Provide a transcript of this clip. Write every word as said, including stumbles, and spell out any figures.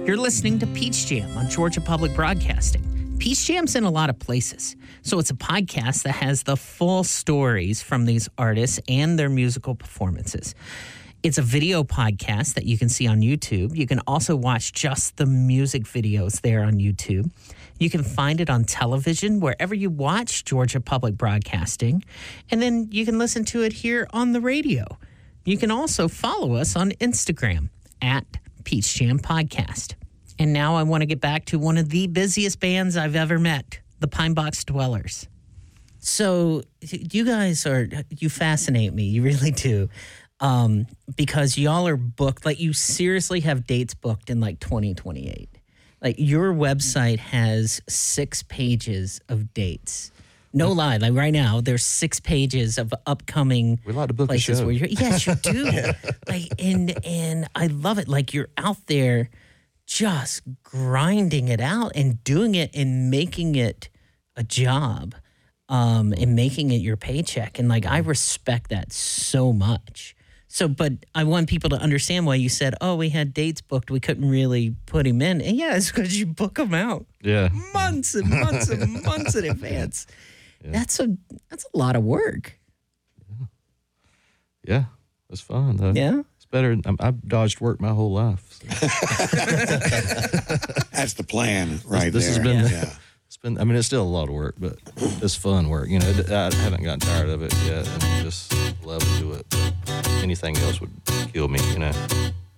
You're listening to Peach Jam on Georgia Public Broadcasting. Peach Jam's in a lot of places, so it's a podcast that has the full stories from these artists and their musical performances. It's a video podcast that you can see on YouTube. You can also watch just the music videos there on YouTube. You can find it on television wherever you watch Georgia Public Broadcasting, and then you can listen to it here on the radio. You can also follow us on Instagram at Peach Jam Podcast. And now I want to get back to one of the busiest bands I've ever met, the Pine Box Dwellers. So you guys are, you fascinate me. You really do. Um, because y'all are booked, like you seriously have dates booked in like twenty twenty-eight. Like your website has six pages of dates. No lie, like right now, there's six pages of upcoming we like to book places a show. where you're. Yes, you do. Like, and and I love it. Like you're out there, just grinding it out and doing it and making it a job, um, and making it your paycheck. And like I respect that so much. So, but I want people to understand why you said, "Oh, we had dates booked, we couldn't really put him in." And yeah, it's because you book them out, yeah, months and months and months in advance. Yeah. That's a that's a lot of work. Yeah, yeah, it's fun though. Yeah, it's better. I'm, I've dodged work my whole life. So. That's the plan, right this, this there. Has been, yeah. It's been. I mean, it's still a lot of work, but it's fun work. You know, I haven't gotten tired of it yet, and just love to do it. But anything else would kill me. You know.